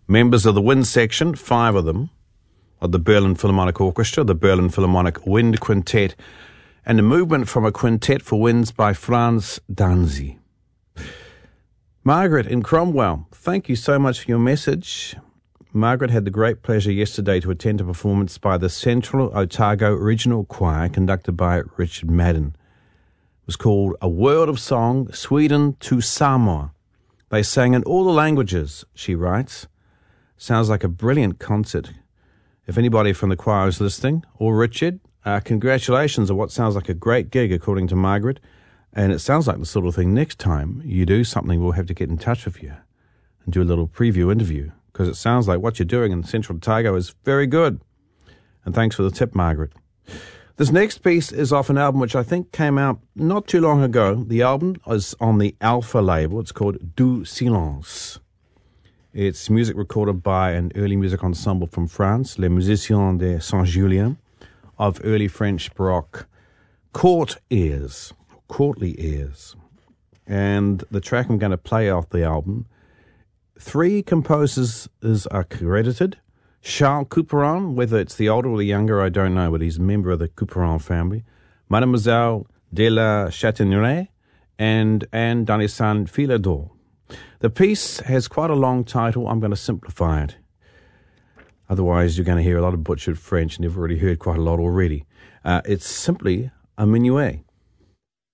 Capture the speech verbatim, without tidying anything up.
Members of the wind section, five of them, of the Berlin Philharmonic Orchestra, the Berlin Philharmonic Wind Quintet, and a movement from a quintet for winds by Franz Danzi. Margaret in Cromwell, thank you so much for your message. Margaret had the great pleasure yesterday to attend a performance by the Central Otago Regional Choir conducted by Richard Madden. It was called A World of Song, Sweden to Samoa. They sang in all the languages, she writes. Sounds like a brilliant concert. If anybody from the choir is listening, or Richard, uh, congratulations on what sounds like a great gig, according to Margaret. And it sounds like the sort of thing next time you do something, we'll have to get in touch with you and do a little preview interview, because it sounds like what you're doing in Central Otago is very good. And thanks for the tip, Margaret. This next piece is off an album which I think came out not too long ago. The album is on the Alpha label. It's called Du Silence. It's music recorded by an early music ensemble from France, Les Musiciens de Saint-Julien, of early French Baroque court airs, courtly airs. And the track I'm going to play off the album, three composers are credited. Charles Couperin, whether it's the older or the younger, I don't know, but he's a member of the Couperin family. Mademoiselle de la Chataigneraie and Anne Danissan Filador. The piece has quite a long title. I'm going to simplify it. Otherwise, you're going to hear a lot of butchered French, and you've already heard quite a lot already. Uh, it's simply a minuet.